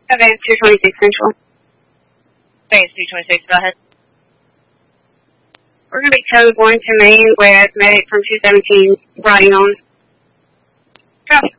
Advance 226 Central. Advance 226, go ahead. We're going to be code 1 to main with medic from 217 riding on. Go.